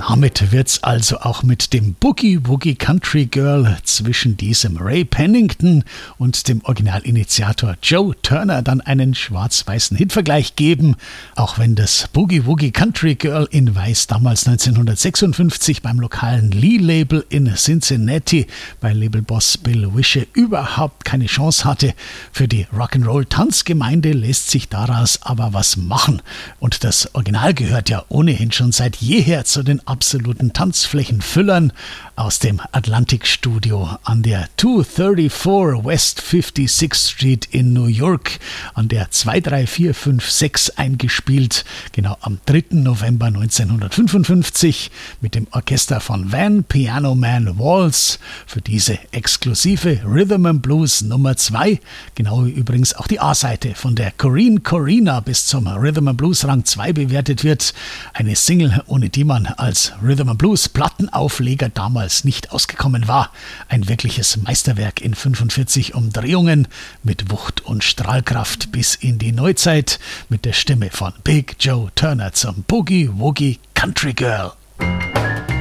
Damit wird's also auch mit dem Boogie Woogie Country Girl zwischen diesem Ray Pennington und dem Originalinitiator Joe Turner dann einen schwarz-weißen Hitvergleich geben, auch wenn das Boogie Woogie Country Girl in Weiß damals 1956 beim lokalen Lee-Label in Cincinnati bei Labelboss Bill Wische überhaupt keine Chance hatte. Für die Rock'n'Roll-Tanzgemeinde lässt sich daraus aber was machen. Und das Original gehört ja ohnehin schon seit jeher zu den absoluten Tanzflächenfüllern aus dem Atlantic-Studio an der 234 West 56th Street in New York, an der 23456 eingespielt, genau am 3. November 1955 mit dem Orchester von Van Piano Man Walls für diese exklusive Rhythm and Blues Nummer 2, genau übrigens auch die A-Seite, von der Corinne Corina bis zum Rhythm and Blues Rang 2 bewertet wird, eine Single, ohne die man als Rhythm and Blues Plattenaufleger damals nicht ausgekommen war. Ein wirkliches Meisterwerk in 45 Umdrehungen mit Wucht und Strahlkraft bis in die Neuzeit mit der Stimme von Big Joe Turner zum Boogie Woogie Country Girl.